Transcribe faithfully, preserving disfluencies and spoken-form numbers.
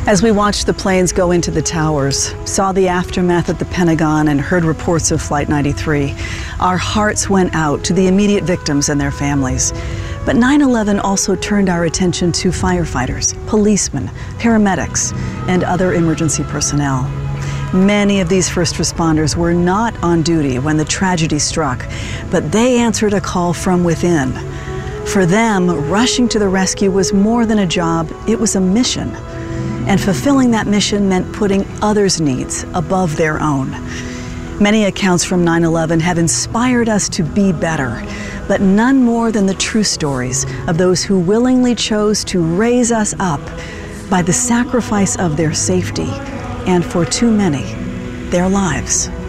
As we watched the planes go into the towers, saw the aftermath at the Pentagon, and heard reports of Flight ninety-three, our hearts went out to the immediate victims and their families. But nine eleven also turned our attention to firefighters, policemen, paramedics, and other emergency personnel. Many of these first responders were not on duty when the tragedy struck, but they answered a call from within. For them, rushing to the rescue was more than a job, it was a mission. And fulfilling that mission meant putting others' needs above their own. Many accounts from nine eleven have inspired us to be better, but none more than the true stories of those who willingly chose to raise us up by the sacrifice of their safety, and for too many, their lives.